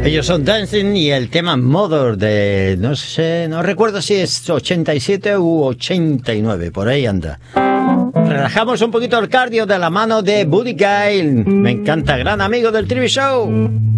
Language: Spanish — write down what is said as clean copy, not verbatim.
Ellos son Dancing y el tema Mother de, no sé, no recuerdo si es 87 u 89, por ahí anda. Relajamos un poquito el cardio de la mano de Buddy Guy, me encanta, gran amigo del TV Show.